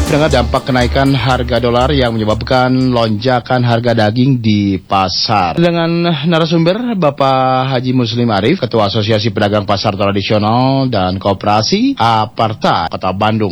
Dengan dampak kenaikan harga dolar yang menyebabkan lonjakan harga daging di pasar. Dengan narasumber Bapak Haji Muslim Arif, Ketua Asosiasi Pedagang Pasar Tradisional dan Koperasi Aparta Kota Bandung.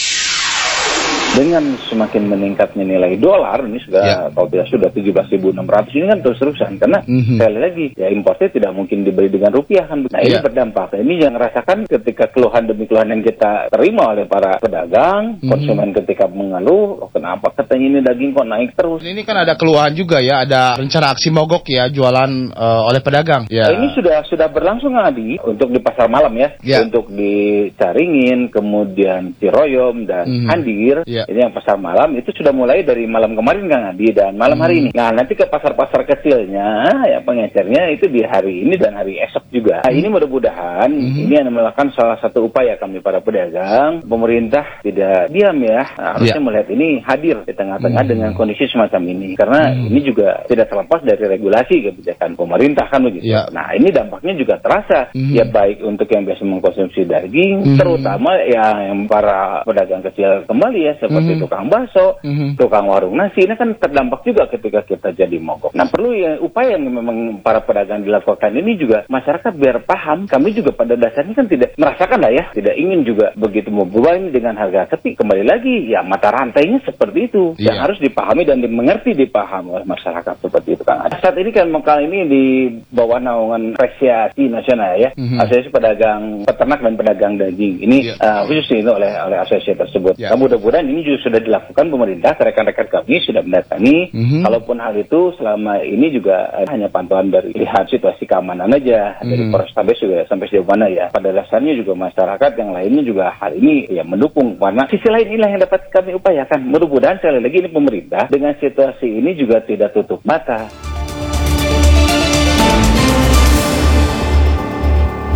Dengan semakin meningkatnya nilai dolar, ini sudah kalau tidak sudah 17.600 ini kan terus-terusan karena sekali lagi ya impornya tidak mungkin dibeli dengan rupiah kan. Nah ini berdampak. Ini yang rasakan ketika keluhan demi keluhan yang kita terima oleh para pedagang, konsumen ketika mengeluh, kenapa katanya ini daging kok naik terus. Ini kan ada keluhan juga ya, ada rencana aksi mogok ya jualan oleh pedagang. Ya. Ini sudah berlangsung Adi untuk di pasar malam ya, untuk di Caringin, kemudian Ciroyom dan Andir. Ini yang pasar malam itu sudah mulai dari malam kemarin Kang Adi dan malam hari ini. Nah nanti ke pasar-pasar kecilnya ya pengecernya itu di hari ini dan hari esok juga. Nah, ini mudah-mudahan ini yang melakukan salah satu upaya kami para pedagang. Pemerintah tidak diam ya, harusnya melihat ini hadir di tengah-tengah dengan kondisi semacam ini. Karena ini juga tidak terlepas dari regulasi kebijakan pemerintah kan begitu. Nah ini dampaknya juga terasa ya baik untuk yang biasa mengkonsumsi daging, terutama yang para pedagang kecil kembali ya seperti tukang bakso, tukang warung nasi, ini kan terdampak juga ketika kita jadi mogok. Nah perlu ya upaya yang memang para pedagang dilakukan ini juga masyarakat biar paham. Kami juga pada dasarnya kan tidak merasakan lah ya, tidak ingin juga begitu membebani dengan harga. Tapi kembali lagi ya mata rantainya seperti itu yang harus dipahami dan dimengerti dipahami oleh masyarakat seperti itu Kang. Saat ini kan kali ini di bawah naungan Asosiasi Nasional ya, Asosiasi Pedagang Peternak dan Pedagang Daging. Ini khusus ini oleh asosiasi tersebut. Nah, mudah-mudahan ini juga sudah dilakukan pemerintah, rekan-rekan kami sudah mendatangi. Kalaupun hal itu selama ini juga hanya pantauan dari lihat situasi keamanan aja dari Polrestabes juga sampai sejauh mana ya. Pada dasarnya juga masyarakat yang lainnya juga hal ini ya mendukung. Karena sisi lain inilah yang dapat kami upayakan. Mudah-mudahan sekali lagi ini pemerintah dengan situasi ini juga tidak tutup mata.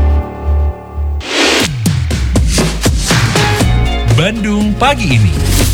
Bandung Pagi Ini.